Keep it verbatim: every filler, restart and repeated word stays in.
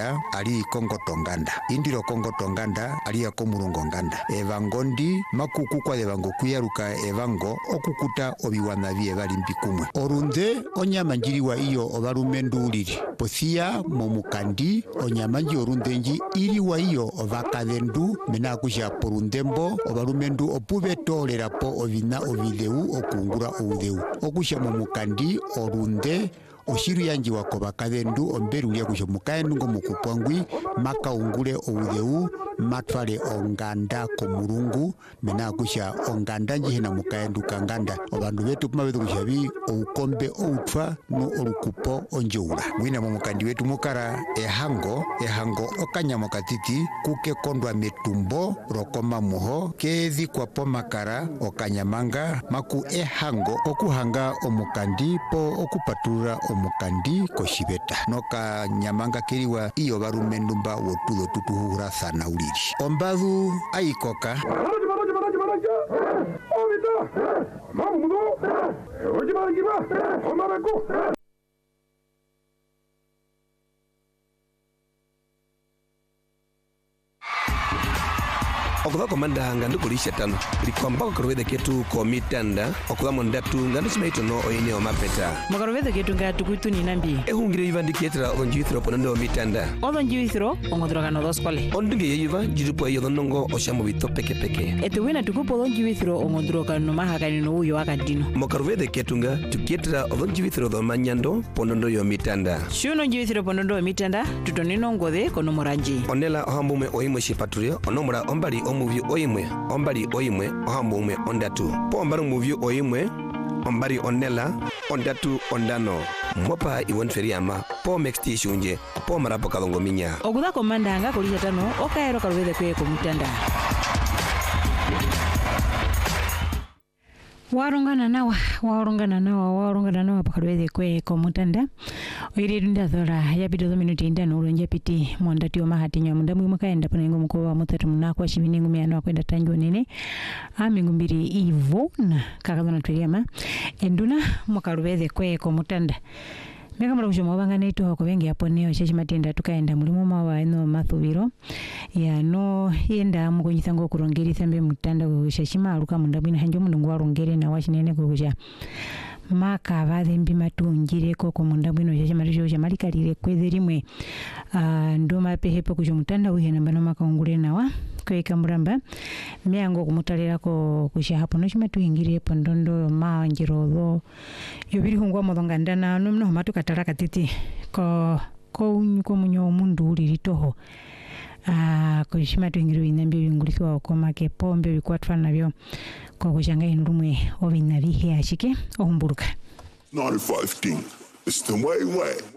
Onganda ali Kongo Tonganda indiro Kongo Tonganda ali ya Komurungo Nganda evangondi makuku kwa evango kuyaruka evango okukuta obiwana bye bali mpikumwe orunde onyamanjiriwa iyo obarumendu uliri posia momukandi onyamanji orundenji iri wa iyo ovakadendu mena kusha porundembo obarumendu opube tolera po ovina ovideu okungura oudeu okusha momukandi orunde oshiru yanji wako bakadendu omberu lya kusha mukaendu ngo mukupwangwi makaungule oudeu matwale onganda komurungu mena kusha onganda njihena mukaendu kanganda obandu betu kuma betu kushabi oukombe outwa no orukupo onjoura wina momukandi wetu mukara ehango ehango okanyamo katiti kuke kondwa metumbo rokoma muho kezi kwa pomakara okanyamanga maku ehango okuhanga omukandi po okupatura omukandi koshibeta noka nyamanga kiriwa iyo barumendumba wotudo tutuhura sana uliri ombadu aikoka okuva komanda ngandi kulisha tano likwamba korwede ketu komitanda okuva mondatu ngandi chimaitono oine omapeta mokorwede ketu ngatu kuituni nambi ehungire ivandiketera onjithro ponando omitanda onjithro ongodroga no doskole ondinge yiva jiripo iyo nongo oshamu bito peke peke etuwina tukupo onjithro ongodroga no mahakani no uyo akadino mokorwede ketu nga tuketera onjithro do manyando ponando yo mitanda shuno onjithro ponando omitanda tutonino ngode kono moranji onela ohambume oimwe shipaturio onomura ombali omuvi oimwe ombali oimwe ohambume ondatu po ombari omuvi oimwe ombari onela ondatu ondano mopa iwonferiama po mexti shunje po marapo kalongo minya okuda komanda anga kulisha tano okaero kalwede kwe komutanda warongana nawa warongana nawa warongana nawa pakalwede kwe komutanda oiri runda thora yapita zo minuti indano ulonje piti mondati wa mahatinya munda mwe makaenda pano ngo mkoa mutatu munako shibini ngumi ano akwenda tanjo nene amingu mbiri ivo na kakazana twiyama enduna mukalwede kwe komutanda meka mara kushomo banga neto ko benge yaponeo sheshi matenda tukaenda mulimo mawa ino mathubiro ya no yenda mukonyisa ngo kurongerisa mbe mutanda ko sheshi maruka mundabwina hanjo mulungu warongere na washinene kukusha maka vadembi matungire ko ko mundabwino sheshi marisho shamalikalire kwezerimwe uh, ndo mapehepo kusho mutanda uhena mbano makaungure nawa kweka muramba meango kumutalera ko kusha hapo no shimatuingire pondondo manjirozo yobiri hungwa modongandana no no matu katara katiti ko ko unyuko munyo mundu uri toho ah ko shimatuingire inambe bingulisiwa ko make pombe bikwatwa nabyo ko kushanga inurumwe obinabihe ashike ohumburuka nine five king it's the way way